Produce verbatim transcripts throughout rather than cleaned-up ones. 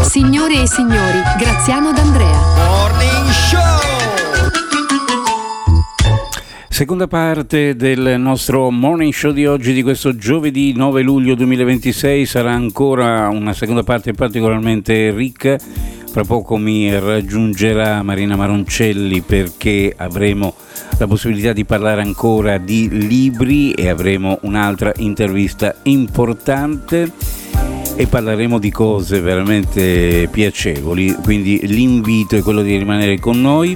Signore e signori, Graziano D'Andrea. Morning Show! Seconda parte del nostro Morning Show di oggi, di questo giovedì nove luglio duemilaventisei. Sarà ancora una seconda parte particolarmente ricca. Fra poco mi raggiungerà Marina Maroncelli perché avremo la possibilità di parlare ancora di libri e avremo un'altra intervista importante e parleremo di cose veramente piacevoli, quindi l'invito è quello di rimanere con noi.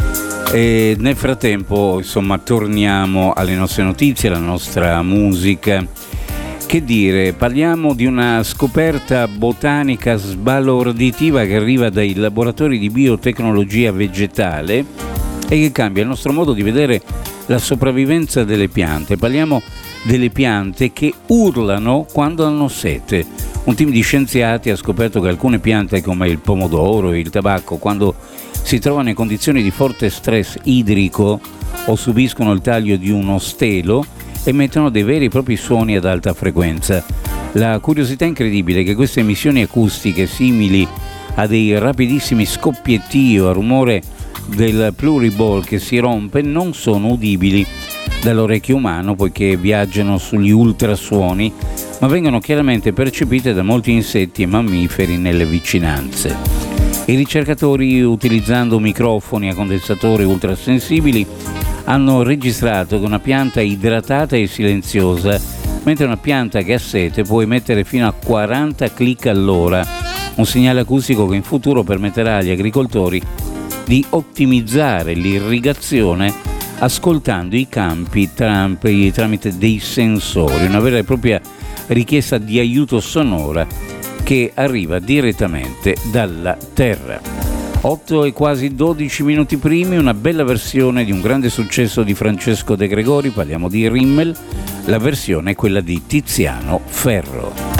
E nel frattempo, insomma, torniamo alle nostre notizie, alla nostra musica. Che dire, parliamo di una scoperta botanica sbalorditiva che arriva dai laboratori di biotecnologia vegetale e che cambia il nostro modo di vedere la sopravvivenza delle piante. Parliamo delle piante che urlano quando hanno sete. Un team di scienziati ha scoperto che alcune piante come il pomodoro e il tabacco, quando si trovano in condizioni di forte stress idrico o subiscono il taglio di uno stelo, emettono dei veri e propri suoni ad alta frequenza. La curiosità incredibile è che queste emissioni acustiche simili a dei rapidissimi scoppietti o a rumore del pluriball che si rompe non sono udibili dall'orecchio umano poiché viaggiano sugli ultrasuoni, ma vengono chiaramente percepite da molti insetti e mammiferi nelle vicinanze. I ricercatori, utilizzando microfoni a condensatori ultrasensibili, hanno registrato che una pianta idratata e silenziosa, mentre una pianta che ha sete può emettere fino a quaranta click all'ora, un segnale acustico che in futuro permetterà agli agricoltori di ottimizzare l'irrigazione ascoltando i campi tramite dei sensori, una vera e propria richiesta di aiuto sonora che arriva direttamente dalla terra. otto e quasi dodici minuti primi, una bella versione di un grande successo di Francesco De Gregori, parliamo di Rimmel, la versione è quella di Tiziano Ferro.